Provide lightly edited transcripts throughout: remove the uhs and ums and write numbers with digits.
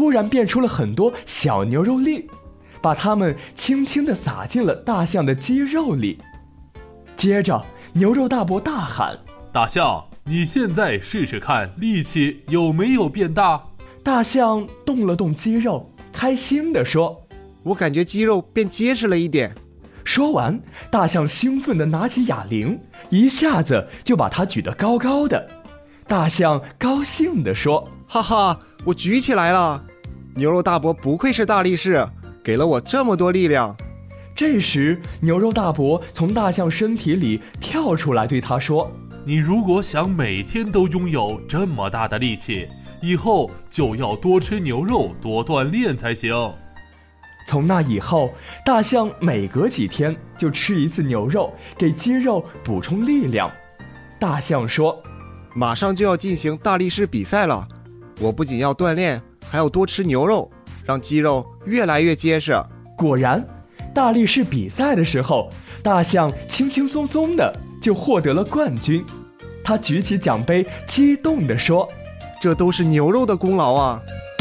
突然变出了很多小牛肉粒，把它们轻轻地撒进了大象的肌肉里。接着牛肉大伯大喊： 大象，你现在试试看力气有没有变大？ 大象动了动肌肉，开心地说： 我感觉肌肉变结实了一点。 说完，大象兴奋地拿起哑铃，一下子就把它举得高高的。大象高兴地说： 哈哈，我举起来了！牛肉大伯不愧是大力士，给了我这么多力量。 这时，牛肉大伯从大象身体里跳出来，对他说： 你如果想每天都拥有这么大的力气，以后就要多吃牛肉，多锻炼才行。 从那以后，大象每隔几天就吃一次牛肉，给肌肉补充力量。大象说： 马上就要进行大力士比赛了，我不仅要锻炼，还要多吃牛肉，让肌肉越来越结实。 果然，大力士比赛的时候，大象轻轻松松的就获得了冠军。他举起奖杯，激动地说： 这都是牛肉的功劳啊！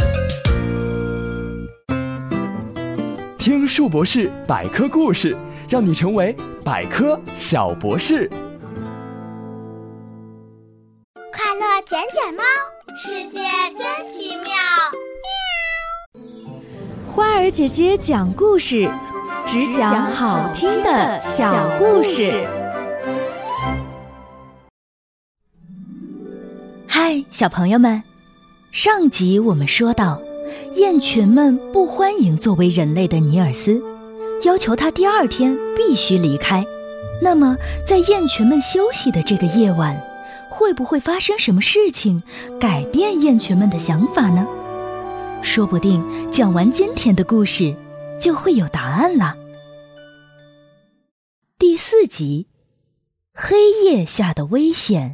听树博士百科故事，让你成为百科小博士。 快乐捡捡猫，世界真奇妙。 花儿姐姐讲故事，只讲好听的小故事。 嗨，小朋友们，上集我们说到，雁群们不欢迎作为人类的尼尔斯，要求他第二天必须离开。那么，在雁群们休息的这个夜晚，会不会发生什么事情改变雁群们的想法呢？说不定讲完今天的故事，就会有答案了。第4集，黑夜下的危险。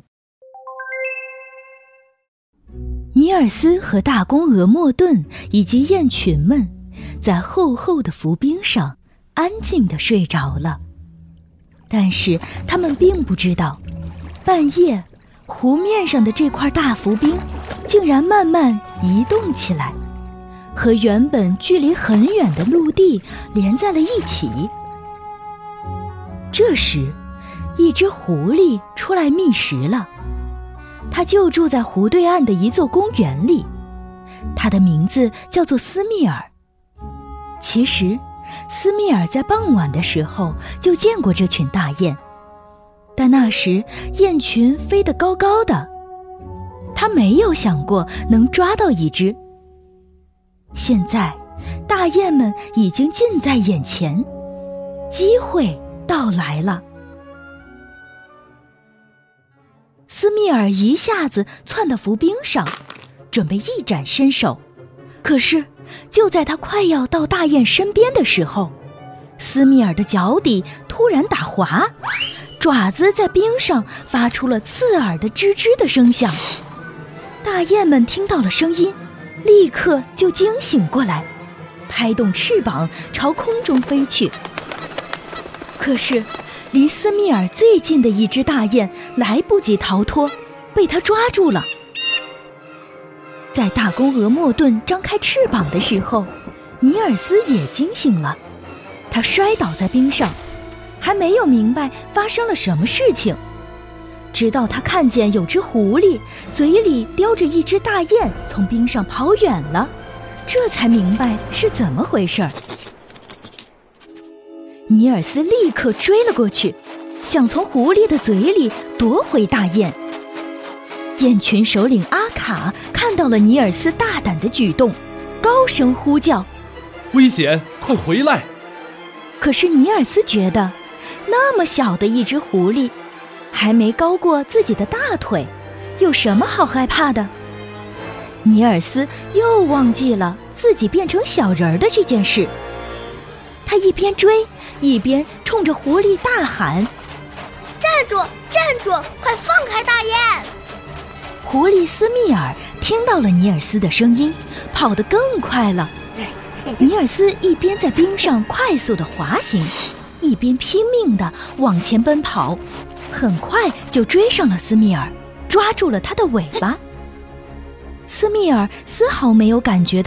尼尔斯和大公鹅莫顿以及雁群们在厚厚的浮冰上安静地睡着了，但是他们并不知道，半夜湖面上的这块大浮冰竟然慢慢移动起来，和原本距离很远的陆地连在了一起。这时，一只狐狸出来觅食了。它就住在湖对岸的一座公园里，它的名字叫做斯密尔。其实，斯密尔在傍晚的时候就见过这群大雁，但那时雁群飞得高高的，他没有想过能抓到一只。现在，大雁们已经近在眼前，机会到来了。斯密尔一下子窜到浮冰上，准备一展身手。可是，就在他快要到大雁身边的时候，斯密尔的脚底突然打滑，爪子在冰上发出了刺耳的吱吱的声响。大雁们听到了声音，立刻就惊醒过来，拍动翅膀朝空中飞去。可是，离斯密尔最近的一只大雁来不及逃脱，被他抓住了。在大公鹅莫顿张开翅膀的时候，尼尔斯也惊醒了，他摔倒在冰上，还没有明白发生了什么事情，直到他看见有只狐狸嘴里叼着一只大雁从冰上跑远了，这才明白是怎么回事儿。尼尔斯立刻追了过去，想从狐狸的嘴里夺回大雁。雁群首领阿卡看到了尼尔斯大胆的举动，高声呼叫： 危险，快回来！ 可是尼尔斯觉得，那么小的一只狐狸，还没高过自己的大腿，有什么好害怕的？尼尔斯又忘记了自己变成小人儿的这件事。他一边追，一边冲着狐狸大喊： 站住，站住，快放开大雁！ 狐狸斯密尔听到了尼尔斯的声音，跑得更快了。尼尔斯一边在冰上快速地滑行，一边拼命地往前奔跑，很快就追上了斯密尔，抓住了他的尾巴。斯密尔丝毫没有感觉到